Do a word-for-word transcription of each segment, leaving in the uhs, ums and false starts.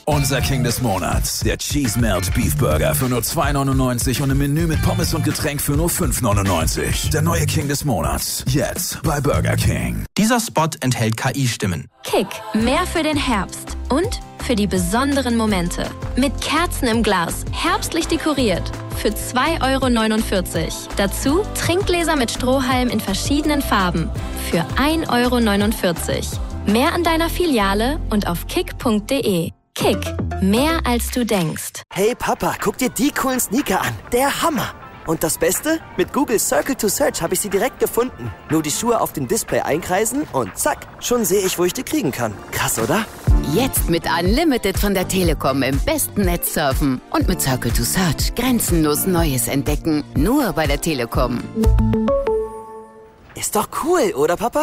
Unser King des Monats, der Cheese Melt Beef Burger für nur zwei neunundneunzig und ein Menü mit Pommes und Getränk für nur fünf neunundneunzig. Der neue King des Monats, jetzt bei Burger King. Dieser Spot enthält K I-Stimmen. Kick, mehr für den Herbst und für die besonderen Momente. Mit Kerzen im Glas, herbstlich dekoriert. Für zwei Euro neunundvierzig. Dazu Trinkgläser mit Strohhalm in verschiedenen Farben. Für ein Euro neunundvierzig. Mehr an deiner Filiale und auf kick punkt de. Kick, mehr als du denkst. Hey Papa, guck dir die coolen Sneaker an. Der Hammer. Und das Beste? Mit Google Circle to Search habe ich sie direkt gefunden. Nur die Schuhe auf dem Display einkreisen und zack, schon sehe ich, wo ich die kriegen kann. Krass, oder? Jetzt mit Unlimited von der Telekom im besten Netz surfen und mit Circle to Search grenzenlos Neues entdecken. Nur bei der Telekom. Ist doch cool, oder Papa?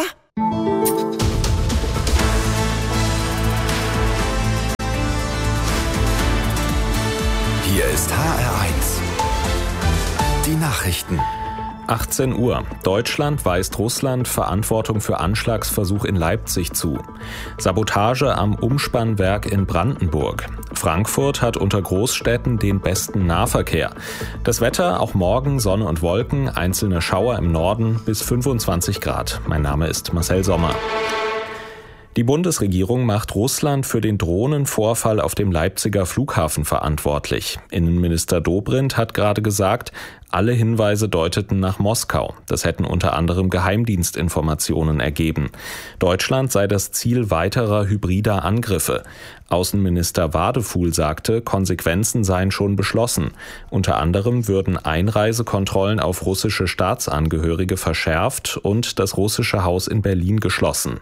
Hier ist H R eins. Die Nachrichten. achtzehn Uhr. Deutschland weist Russland Verantwortung für Anschlagsversuch in Leipzig zu. Sabotage am Umspannwerk in Brandenburg. Frankfurt hat unter Großstädten den besten Nahverkehr. Das Wetter auch morgen Sonne und Wolken, einzelne Schauer im Norden bis fünfundzwanzig Grad. Mein Name ist Marcel Sommer. Die Bundesregierung macht Russland für den Drohnenvorfall auf dem Leipziger Flughafen verantwortlich. Innenminister Dobrindt hat gerade gesagt, alle Hinweise deuteten nach Moskau. Das hätten unter anderem Geheimdienstinformationen ergeben. Deutschland sei das Ziel weiterer hybrider Angriffe. Außenminister Wadefuhl sagte, Konsequenzen seien schon beschlossen. Unter anderem würden Einreisekontrollen auf russische Staatsangehörige verschärft und das russische Haus in Berlin geschlossen.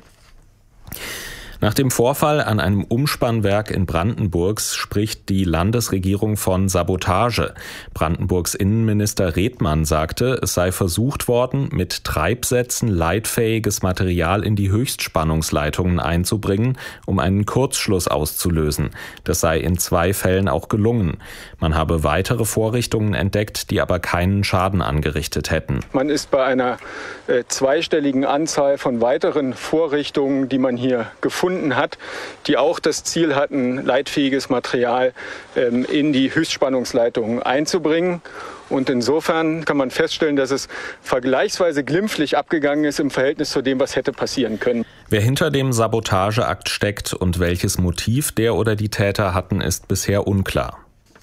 Nach dem Vorfall an einem Umspannwerk in Brandenburgs spricht die Landesregierung von Sabotage. Brandenburgs Innenminister Redmann sagte, es sei versucht worden, mit Treibsätzen leitfähiges Material in die Höchstspannungsleitungen einzubringen, um einen Kurzschluss auszulösen. Das sei in zwei Fällen auch gelungen. Man habe weitere Vorrichtungen entdeckt, die aber keinen Schaden angerichtet hätten. Man ist bei einer äh, zweistelligen Anzahl von weiteren Vorrichtungen, die man hier gefunden hat, die auch das Ziel hatten, leitfähiges Material ähm, in die Höchstspannungsleitungen einzubringen. Und insofern kann man feststellen, dass es vergleichsweise glimpflich abgegangen ist im Verhältnis zu dem, was hätte passieren können. Wer hinter dem Sabotageakt steckt und welches Motiv der oder die Täter hatten, ist bisher unklar.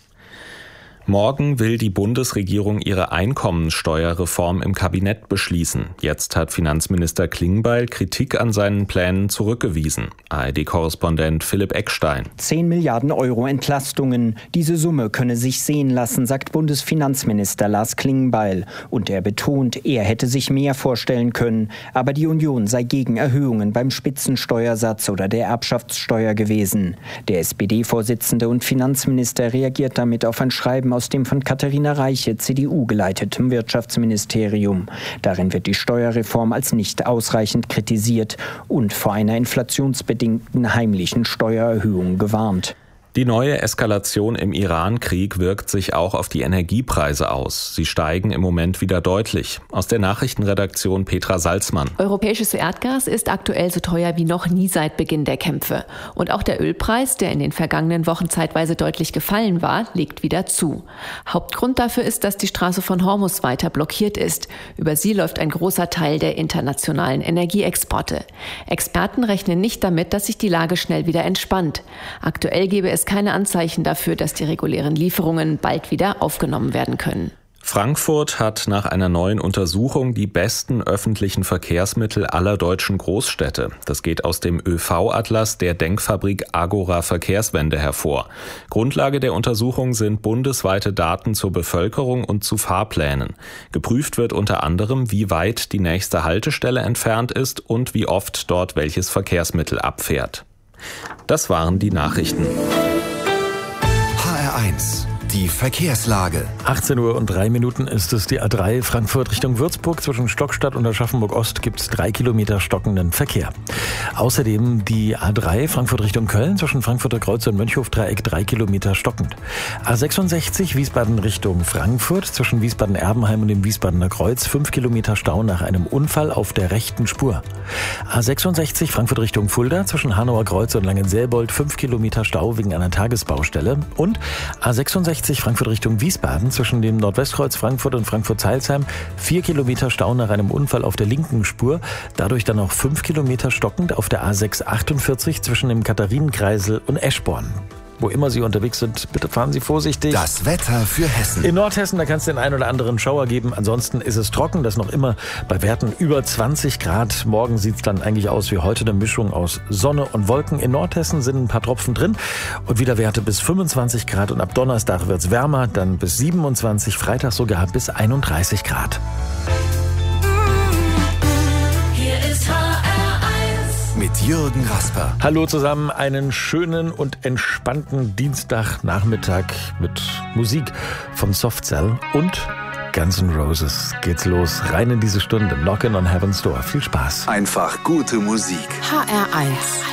Morgen will die Bundesregierung ihre Einkommensteuerreform im Kabinett beschließen. Jetzt hat Finanzminister Klingbeil Kritik an seinen Plänen zurückgewiesen. A R D-Korrespondent Philipp Eckstein. zehn Milliarden Euro Entlastungen. Diese Summe könne sich sehen lassen, sagt Bundesfinanzminister Lars Klingbeil. Und er betont, er hätte sich mehr vorstellen können. Aber die Union sei gegen Erhöhungen beim Spitzensteuersatz oder der Erbschaftssteuer gewesen. Der S P D-Vorsitzende und Finanzminister reagiert damit auf ein Schreiben aus dem von Katharina Reiche, C D U geleiteten Wirtschaftsministerium. Darin wird die Steuerreform als nicht ausreichend kritisiert und vor einer inflationsbedingten heimlichen Steuererhöhung gewarnt. Die neue Eskalation im Iran-Krieg wirkt sich auch auf die Energiepreise aus. Sie steigen im Moment wieder deutlich. Aus der Nachrichtenredaktion Petra Salzmann. Europäisches Erdgas ist aktuell so teuer wie noch nie seit Beginn der Kämpfe. Und auch der Ölpreis, der in den vergangenen Wochen zeitweise deutlich gefallen war, legt wieder zu. Hauptgrund dafür ist, dass die Straße von Hormuz weiter blockiert ist. Über sie läuft ein großer Teil der internationalen Energieexporte. Experten rechnen nicht damit, dass sich die Lage schnell wieder entspannt. Aktuell gebe es keine Anzeichen dafür, dass die regulären Lieferungen bald wieder aufgenommen werden können. Frankfurt hat nach einer neuen Untersuchung die besten öffentlichen Verkehrsmittel aller deutschen Großstädte. Das geht aus dem ÖV-Atlas der Denkfabrik Agora Verkehrswende hervor. Grundlage der Untersuchung sind bundesweite Daten zur Bevölkerung und zu Fahrplänen. Geprüft wird unter anderem, wie weit die nächste Haltestelle entfernt ist und wie oft dort welches Verkehrsmittel abfährt. Das waren die Nachrichten. H R eins. Die Verkehrslage. achtzehn Uhr und drei Minuten ist es, die A drei Frankfurt Richtung Würzburg. Zwischen Stockstadt und Aschaffenburg-Ost gibt es drei Kilometer stockenden Verkehr. Außerdem die A drei Frankfurt Richtung Köln. Zwischen Frankfurter Kreuz und Mönchhof-Dreieck drei Kilometer stockend. A sechsundsechzig Wiesbaden Richtung Frankfurt. Zwischen Wiesbaden-Erbenheim und dem Wiesbadener Kreuz fünf Kilometer Stau nach einem Unfall auf der rechten Spur. A sechsundsechzig Frankfurt Richtung Fulda. Zwischen Hanauer Kreuz und Langenselbold fünf Kilometer Stau wegen einer Tagesbaustelle. Und A sechsundsechzig Frankfurt Richtung Wiesbaden zwischen dem Nordwestkreuz Frankfurt und Frankfurt-Zeilsheim vier Kilometer Stau nach einem Unfall auf der linken Spur. Dadurch dann noch fünf Kilometer stockend auf der A sechs achtundvierzig zwischen dem Katharinenkreisel und Eschborn. Wo immer Sie unterwegs sind, bitte fahren Sie vorsichtig. Das Wetter für Hessen. In Nordhessen, da kann es den einen oder anderen Schauer geben. Ansonsten ist es trocken, das noch immer bei Werten über zwanzig Grad. Morgen sieht es dann eigentlich aus wie heute, eine Mischung aus Sonne und Wolken. In Nordhessen sind ein paar Tropfen drin und wieder Werte bis fünfundzwanzig Grad. Und ab Donnerstag wird es wärmer, dann bis siebenundzwanzig, Freitag sogar bis einunddreißig Grad. Mit Jürgen Rasper. Hallo zusammen, einen schönen und entspannten Dienstagnachmittag mit Musik von Soft Cell und Guns N' Roses. Geht's los, rein in diese Stunde. Knockin' on Heaven's Door. Viel Spaß. Einfach gute Musik. H R eins.